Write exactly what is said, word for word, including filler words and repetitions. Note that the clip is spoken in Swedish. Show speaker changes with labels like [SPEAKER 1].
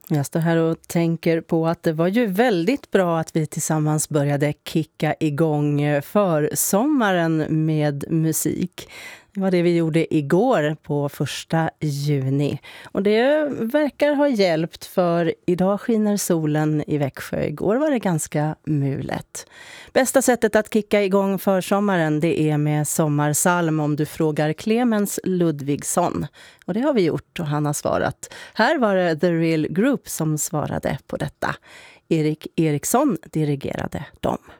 [SPEAKER 1] Jag står här och tänker på att det var ju väldigt bra att vi tillsammans började kicka igång för sommaren med musik. Det var det vi gjorde igår på första juni. Och det verkar ha hjälpt, för idag skiner solen i Växjö. Igår var det ganska mulet. Bästa sättet att kicka igång för sommaren, det är med sommarsalm om du frågar Clemens Ludvigsson. Och det har vi gjort och han har svarat. Här var det The Real Group som svarade på detta. Erik Eriksson dirigerade dem.